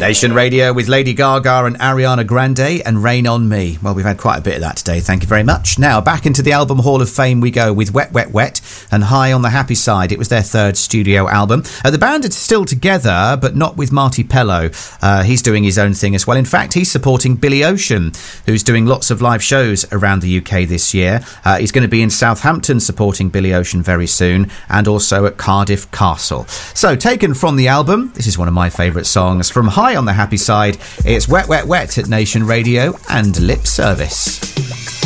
Nation Radio with Lady Gaga and Ariana Grande and Rain on Me. Well, we've had quite a bit of that today. Thank you very much. Now, back into the Album Hall of Fame we go with Wet, Wet, Wet and High on the Happy Side. It was their third studio album. The band is still together, but not with Marty Pello. He's doing his own thing as well. In fact, he's supporting Billy Ocean, who's doing lots of live shows around the UK this year. He's going to be in Southampton supporting Billy Ocean very soon, and also at Cardiff Castle. So, taken from the album, this is one of my favourite songs. From High on the Happy Side, it's Wet, Wet, Wet at Nation Radio and Lip Service.